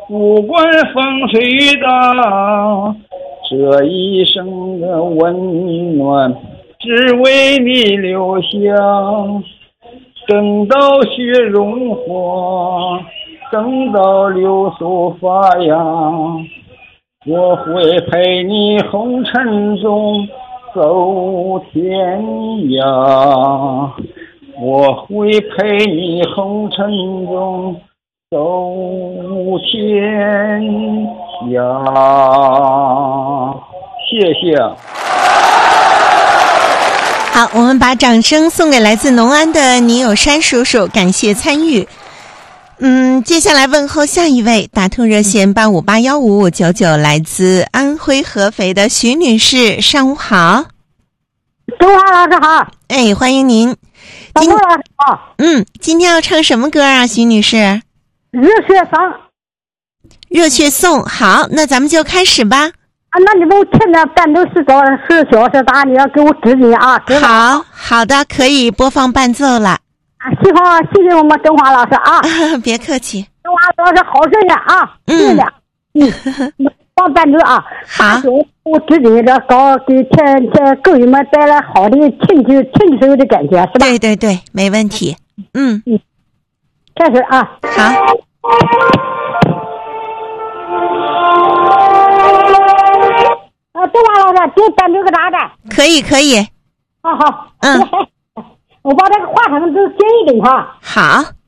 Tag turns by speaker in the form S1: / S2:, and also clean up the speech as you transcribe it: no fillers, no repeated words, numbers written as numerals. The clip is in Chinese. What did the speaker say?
S1: 不管风吹大，这一生的温暖只为你留下。等到雪融化，等到柳树发芽，我会陪你红尘中走天涯，我会陪你红尘中走天涯。谢谢。
S2: 好，我们把掌声送给来自农安的倪友山叔叔，感谢参与。接下来问候下一位，打通热线85815599，来自安徽合肥的徐女士，上午好。
S3: 中华老师好。
S2: 哎，欢迎您。
S3: 中华老师好。
S2: 今天要唱什么歌啊，徐女士？
S3: 热血颂。
S2: 热血颂，好，那咱们就开始吧。
S3: 那你们听的伴奏是小是大，你要给我指引啊。
S2: 好的，可以播放伴奏了。
S3: 谢谢我们中华老师啊。
S2: 别客气。
S3: 中华老师好声音啊。对的。放伴奏啊。
S2: 好。
S3: 我指引着给歌友们带来好的庆祝的感觉，是吧？
S2: 对，没问题。
S3: 开始啊。
S2: 好。
S3: 中华老师，给伴奏个啥的？
S2: 可以。
S3: 好。我把这个话筒都近一点哈。
S2: 好。